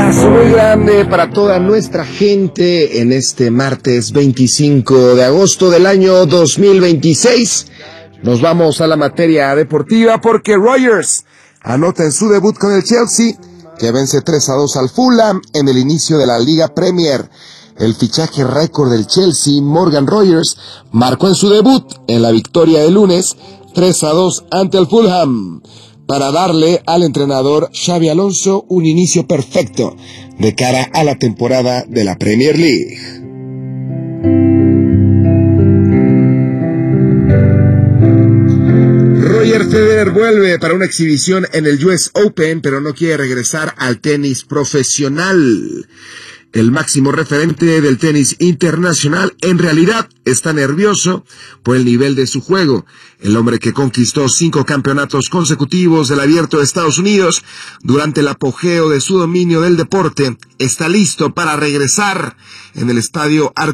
abrazo muy grande para toda nuestra gente en este martes 25 de agosto del año 2026. Nos vamos a la materia deportiva porque Rodgers anota en su debut con el Chelsea, que vence 3-2 al Fulham en el inicio de la Liga Premier. El fichaje récord del Chelsea, Morgan Rodgers, marcó en su debut en la victoria de lunes 3-2 ante el Fulham, para darle al entrenador Xabi Alonso un inicio perfecto de cara a la temporada de la Premier League. Roger Federer vuelve para una exhibición en el US Open, pero no quiere regresar al tenis profesional. El máximo referente del tenis internacional en realidad está nervioso por el nivel de su juego. El hombre que conquistó 5 campeonatos consecutivos del Abierto de Estados Unidos durante el apogeo de su dominio del deporte está listo para regresar en el estadio